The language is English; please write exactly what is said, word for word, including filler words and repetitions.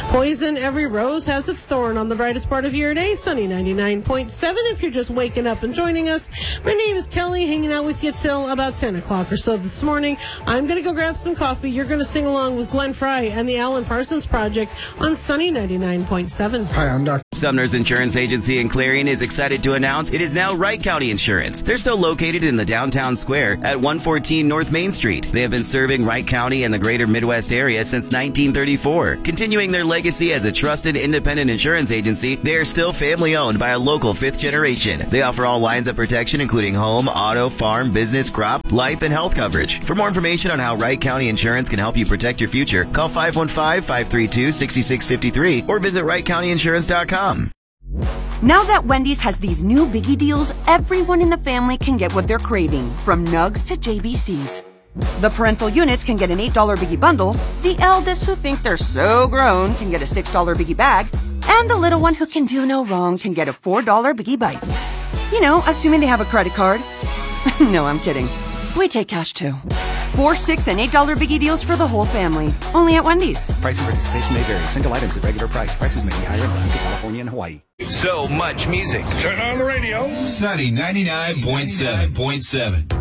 Poison Every Rose has its thorn on the brightest part of your day. Sunny ninety-nine point seven if you're just waking up and joining us. My name is Kelly, hanging out with you till about ten o'clock or so this morning. I'm going to go grab some coffee. You're going to sing along with Glenn Fry and the Alan Parsons Project on Sunny ninety-nine point seven. Hi, I'm Doctor Sumner's Insurance Agency in Clarion is excited to announce it is now Wright County Insurance. They're still located in the downtown square at one fourteen North Main Street. They have been serving Wright County and the greater Midwest area since nineteen thirty-four. Continuing their legacy as a trusted independent insurance agency, they are still family owned by a local fifth generation. They offer all lines of protection including home, auto, farm, business, crop, life, and health coverage. For more information on how Wright County Insurance can help you protect your future, call five one five, five three two, six six five three or visit wright county insurance dot com. Now that Wendy's has these new biggie deals, everyone in the family can get what they're craving, from nugs to J B Cs. The parental units can get an eight dollar biggie bundle, the eldest who think they're so grown can get a six dollar biggie bag, and the little one who can do no wrong can get a four dollar biggie bites. You know, assuming they have a credit card. No, I'm kidding. We take cash too. Four, six, and eight dollar biggie deals for the whole family. Only at Wendy's. Price and participation may vary. Single items at regular price. Prices may be higher in Alaska, California, and Hawaii. So much music. Turn on the radio. Sunny ninety-nine point seven point seven.